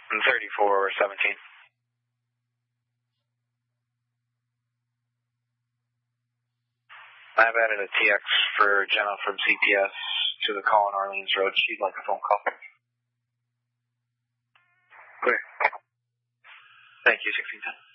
3417. I've added a TX for Jenna from CPS to the call on Orleans Road. She'd like a phone call. Clear. Thank you, 1610.